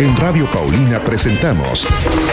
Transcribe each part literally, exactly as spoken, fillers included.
En Radio Paulina presentamos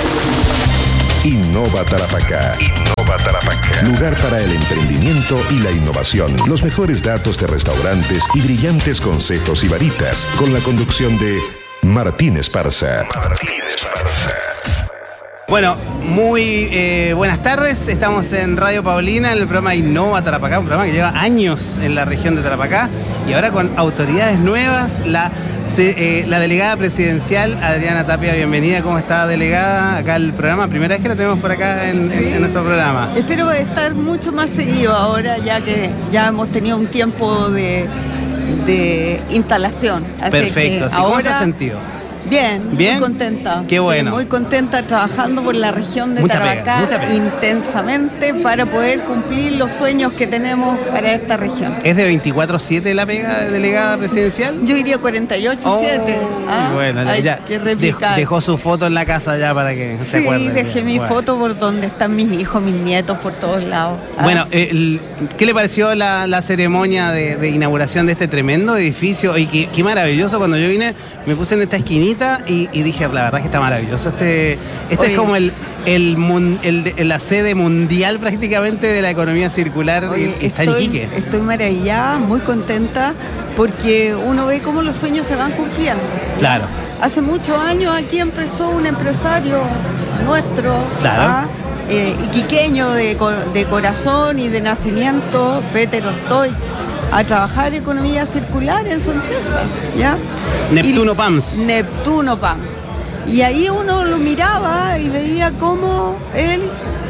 Innova Tarapacá. Innova Tarapacá. Lugar para el emprendimiento y la innovación. Los mejores datos de restaurantes y brillantes consejos y varitas. Con la conducción de Martín Esparza. Martín Esparza. Bueno, muy eh, buenas tardes. Estamos en Radio Paulina, en el programa Innova Tarapacá, un programa que lleva años en la región de Tarapacá y ahora con autoridades nuevas. La, se, eh, la delegada presidencial, Adriana Tapia, bienvenida. ¿Cómo está, delegada? Acá el programa, primera vez que la tenemos por acá en, sí. en, en nuestro programa. Espero estar mucho más seguido ahora, ya que ya hemos tenido un tiempo de, de instalación. Así Perfecto, que así ahora, ¿cómo se ha sentido? Bien, Bien, muy contenta. Qué bueno. Sí, muy contenta trabajando por la región de mucha Tarapacá pega, pega. intensamente para poder cumplir los sueños que tenemos para esta región. ¿Es de veinticuatro siete la pega de delegada presidencial? Yo iría cuarenta y ocho siete. Oh, ¿Ah? Bueno, Hay ya que dejó, dejó su foto en la casa ya para que sí, se acuerden. Sí, dejé mi bueno. foto por donde están mis hijos, mis nietos, por todos lados. ¿Ah? Bueno, el, ¿qué le pareció la, la ceremonia de, de inauguración de este tremendo edificio? Y qué, qué maravilloso, cuando yo vine, me puse en esta esquinita y, y dije, la verdad que está maravilloso. Este, este es como el, el, el, el la sede mundial prácticamente de la economía circular. Oye, está estoy, en Iquique. Estoy maravillada, muy contenta, porque uno ve cómo los sueños se van cumpliendo. Claro. Hace muchos años aquí empezó un empresario nuestro, claro. ¿ah? eh, iquiqueño de, de corazón y de nacimiento, Peter Ostoich, a trabajar economía circular en su empresa, ¿ya? Neptuno y, Pams. Neptuno Pams. Y ahí uno lo miraba y veía cómo él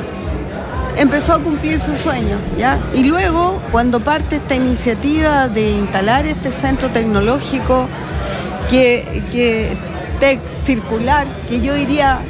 empezó a cumplir su sueño, ¿ya? Y luego, cuando parte esta iniciativa de instalar este centro tecnológico que, que tech circular, que yo diría,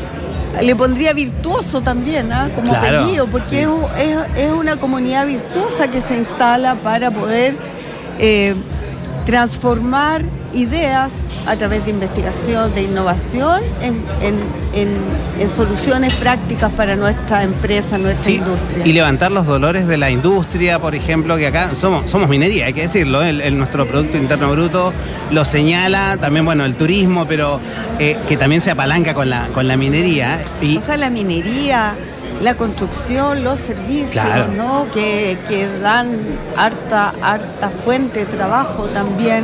le pondría virtuoso también, ¿eh? como claro, apellido, porque sí. es, es, es una comunidad virtuosa que se instala para poder eh, transformar ideas a través de investigación, de innovación en, en, en, en soluciones prácticas para nuestra empresa, nuestra sí, industria. Y levantar los dolores de la industria, por ejemplo, que acá somos, somos minería, hay que decirlo, el, el, nuestro Producto Interno Bruto lo señala, también bueno, el turismo, pero eh, que también se apalanca con la, con la minería. Y... O sea, la minería, la construcción, los servicios, claro. ¿no? que, que dan harta, harta fuente de trabajo también.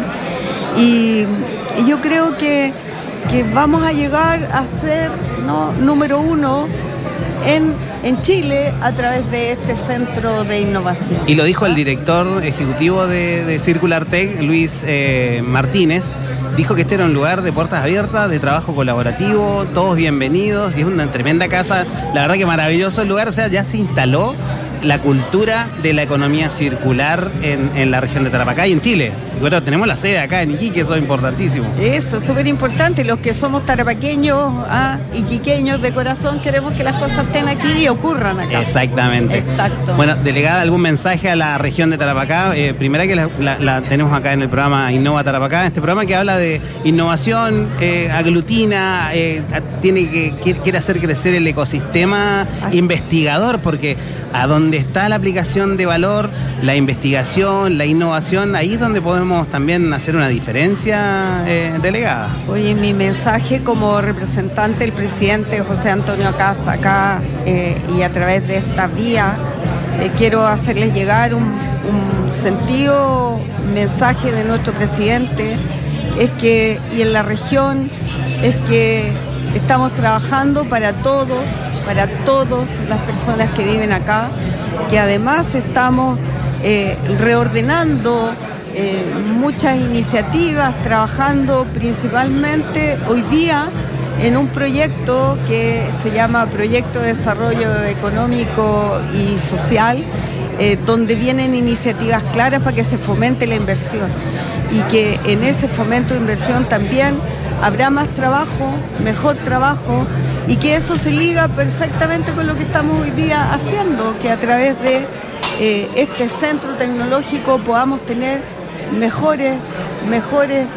Y, y yo creo que, que vamos a llegar a ser, ¿no?, número uno en, en Chile a través de este centro de innovación. Y lo dijo el director ejecutivo de, de Circular Tech, Luis eh, Martínez. Dijo que este era un lugar de puertas abiertas, de trabajo colaborativo, todos bienvenidos, y es una tremenda casa. La verdad que maravilloso el lugar, o sea, ya se instaló la cultura de la economía circular en, en la región de Tarapacá y en Chile. Y bueno, tenemos la sede acá en Iquique, eso es importantísimo. Eso, es súper importante. Los que somos tarapaqueños, ah, iquiqueños de corazón, queremos que las cosas estén aquí y ocurran acá. Exactamente. Exacto. Bueno, delegada, ¿algún mensaje a la región de Tarapacá? Eh, primera que la, la, la tenemos acá en el programa Innova Tarapacá, este programa que habla de innovación, eh, aglutina, eh, tiene que quiere hacer crecer el ecosistema Así. investigador, porque a donde está la aplicación de valor, la investigación, la innovación, ahí es donde podemos también hacer una diferencia, eh, delegada. Oye, mi mensaje como representante del presidente José Antonio Kast acá eh, y a través de esta vía, eh, quiero hacerles llegar un, un sentido mensaje de nuestro presidente, es que, y en la región, es que estamos trabajando para todos, para todas las personas que viven acá, que además estamos eh, reordenando eh, muchas iniciativas, trabajando principalmente hoy día en un proyecto que se llama Proyecto de Desarrollo Económico y Social, eh, donde vienen iniciativas claras para que se fomente la inversión y que en ese fomento de inversión también habrá más trabajo, mejor trabajo, y que eso se liga perfectamente con lo que estamos hoy día haciendo, que a través de eh, este centro tecnológico podamos tener mejores, mejores,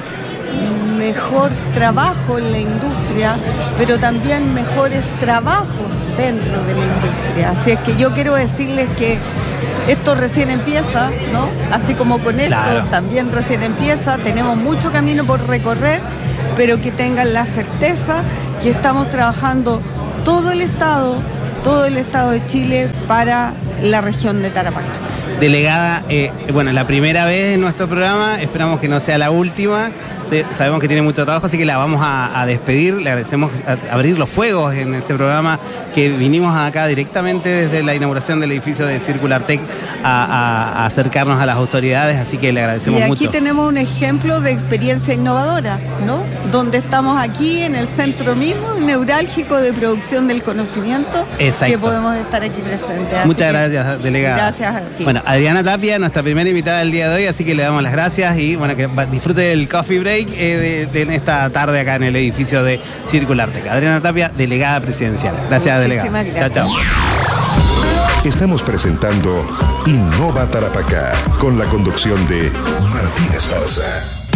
mejor trabajo en la industria, pero también mejores trabajos dentro de la industria. Así es que yo quiero decirles que esto recién empieza, ¿no? Así como con esto, claro, también recién empieza, tenemos mucho camino por recorrer, pero que tengan la certeza que estamos trabajando todo el Estado, todo el Estado de Chile para la región de Tarapacá. Delegada, eh, bueno, la primera vez en nuestro programa, esperamos que no sea la última. Sí, sabemos que tiene mucho trabajo, así que la vamos a, a despedir. Le agradecemos a, abrir los fuegos en este programa, que vinimos acá directamente desde la inauguración del edificio de Circular Tech a, a, a acercarnos a las autoridades, así que le agradecemos mucho. Y aquí mucho. Tenemos un ejemplo de experiencia innovadora, ¿no? Donde estamos aquí en el centro mismo neurálgico de producción del conocimiento. Exacto. Que podemos estar aquí presentes. Muchas gracias, delegada. Gracias a ti. Bueno, Adriana Tapia, nuestra primera invitada del día de hoy, así que le damos las gracias y bueno, que disfrute del coffee break Eh, de, de esta tarde acá en el edificio de Circular Tech. Adriana Tapia, delegada presidencial. Gracias, delegada. Gracias. Chao, chao. Estamos presentando Innova Tarapacá con la conducción de Martín Esparza.